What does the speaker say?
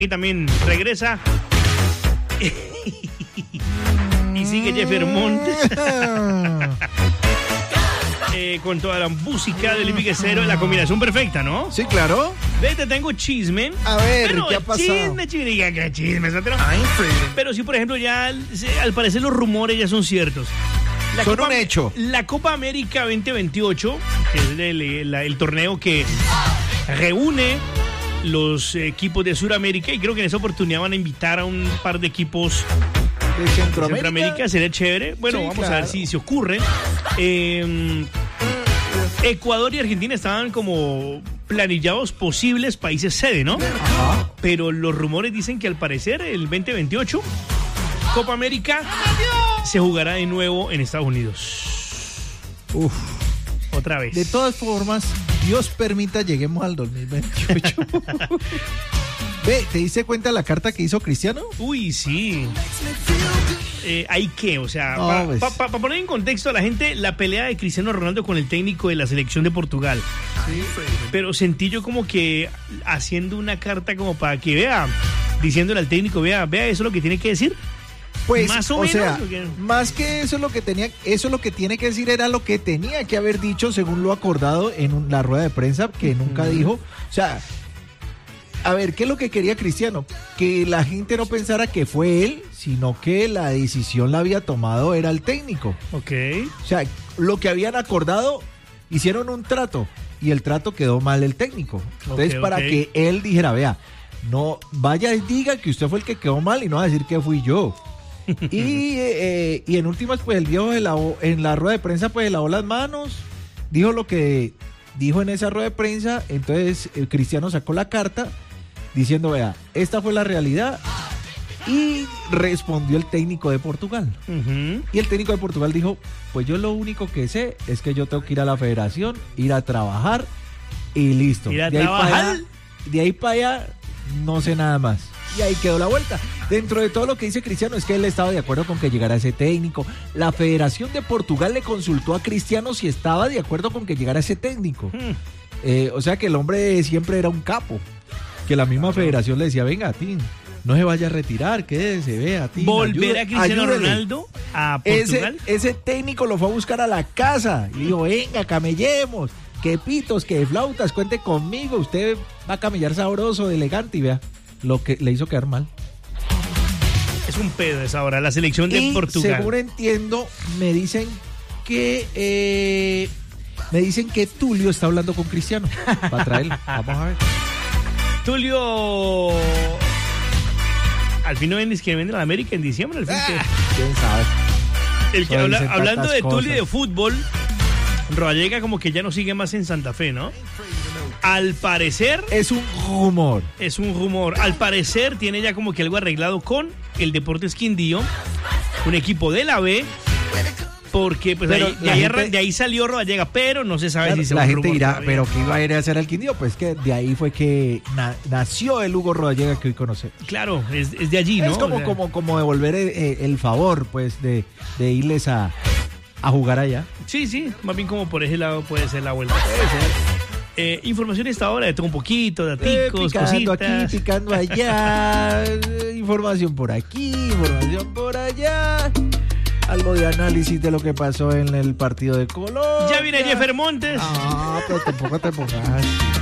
Y también regresa. Y sigue Jeffer Montes. Con toda la música del Piquecero, la combinación perfecta, ¿no? Sí, claro. Ve, te tengo chisme. A ver, bueno, ¿qué ha pasado? Diga que chisme. Pero sí, por ejemplo, ya al parecer los rumores ya son ciertos. Son un hecho. La Copa América 2028, que es el torneo que reúne los equipos de Sudamérica, y creo que en esa oportunidad van a invitar a un par de equipos de Centroamérica. Sería chévere. Bueno, sí, vamos claro. a ver si se ocurre. Ecuador y Argentina estaban como planillados posibles países sede, ¿no? Ajá. Pero los rumores dicen que al parecer el 2028 Copa América se jugará de nuevo en Estados Unidos. Uf. Otra vez. De todas formas, Dios permita lleguemos al 2028. Ve, ¿te diste cuenta la carta que hizo Cristiano? Uy, sí. ¿Hay qué? O sea, No, para poner en contexto a la gente, la pelea de Cristiano Ronaldo con el técnico de la selección de Portugal. Sí. Pero sentí yo como que haciendo una carta como para que vea, diciéndole al técnico, vea, eso es lo que tiene que decir. Pues, más o o menos, sea, porque... más que eso lo que tiene que decir era lo que tenía que haber dicho según lo acordado en la rueda de prensa que nunca dijo. O sea, a ver, ¿qué es lo que quería Cristiano? Que la gente no pensara que fue él, sino que la decisión la había tomado era el técnico. Ok. O sea, lo que habían acordado, hicieron un trato y el trato quedó mal el técnico. Entonces, para que él dijera, vea, no vaya y diga que usted fue el que quedó mal y no va a decir que fui yo. Y en últimas, pues el viejo en la rueda de prensa, pues lavó las manos, dijo lo que dijo en esa rueda de prensa. Entonces Cristiano sacó la carta diciendo, vea, esta fue la realidad. Y respondió el técnico de Portugal. Y el técnico de Portugal dijo, pues yo lo único que sé es que yo tengo que ir a la federación, ir a trabajar y listo. Ir a trabajar. De ahí para allá no sé nada más. Y ahí quedó la vuelta. Dentro de todo lo que dice Cristiano es que él estaba de acuerdo con que llegara ese técnico. La Federación de Portugal le consultó a Cristiano si estaba de acuerdo con que llegara ese técnico. O sea que el hombre siempre era un capo. Que la misma federación le decía, venga, Tim, no se vaya a retirar, quédese, vea, Tim. Volver a Cristiano Ronaldo a Portugal. Ese técnico lo fue a buscar a la casa y dijo, venga, camellemos. Que pitos, que flautas, cuente conmigo. Usted va a camellar sabroso, elegante y vea lo que le hizo quedar mal. Es un pedo esa hora, la selección de Portugal. Seguro entiendo, me dicen que Tulio está hablando con Cristiano para traerlo. Vamos a ver. Tulio, al fin no vendes que vende a la América en diciembre, al fin quién sabe. El que hablando de Tulio y de fútbol, Rodallega como que ya no sigue más en Santa Fe, ¿no? Al parecer... Es un rumor. Es un rumor. Al parecer tiene ya como que algo arreglado con el Deportes Quindío, un equipo de la B, porque pues de ahí salió Rodallega, pero no se sabe, claro, si se la gente rumor dirá, todavía. pero ¿qué iba a ir a hacer al Quindío? Pues que de ahí fue que nació el Hugo Rodallega que hoy conocemos. Claro, es de allí, ¿no? Es como devolver el favor, pues, de irles a jugar allá. Sí, más bien como por ese lado puede ser la vuelta. Información esta hora, de todo un poquito, daticos, picando cositas. aquí, picando allá, información por aquí, información por allá, algo de análisis de lo que pasó en el partido de Colombia. Ya viene Jeffer Montes. Pero tampoco te pongas.